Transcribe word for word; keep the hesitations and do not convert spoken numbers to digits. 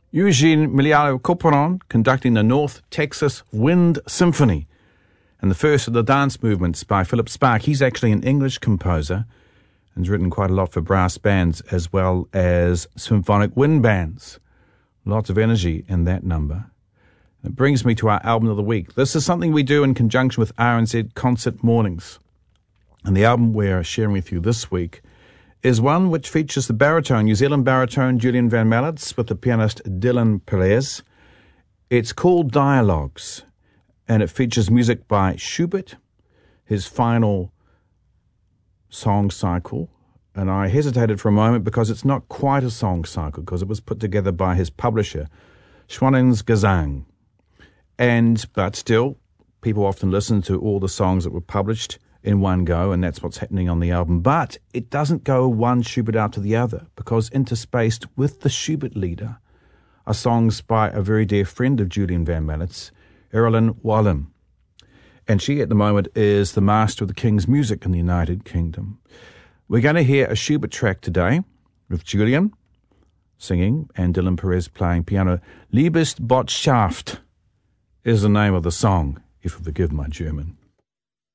Eugene Milialo-Koporon conducting the North Texas Wind Symphony, and the first of the dance movements by Philip Spark. He's actually an English composer and has written quite a lot for brass bands as well as symphonic wind bands. Lots of energy in that number. It brings me to our album of the week. This is something we do in conjunction with R N Z Concert Mornings. And the album we're sharing with you this week is one which features the baritone, New Zealand baritone Julian Van Mallets with the pianist Dylan Perez. It's called Dialogues, and it features music by Schubert, his final song cycle. And I hesitated for a moment because it's not quite a song cycle, because it was put together by his publisher, Schwannens Gesang. And, but still, people often listen to all the songs that were published in one go, and that's what's happening on the album. But it doesn't go one Schubert after the other, because interspaced with the Schubert leader are songs by a very dear friend of Julian Van Mallet's, Erilyn Wallin. And she, at the moment, is the master of the King's music in the United Kingdom. We're going to hear a Schubert track today with Julian singing and Dylan Perez playing piano. Liebesbotschaft is the name of the song, if you forgive my German.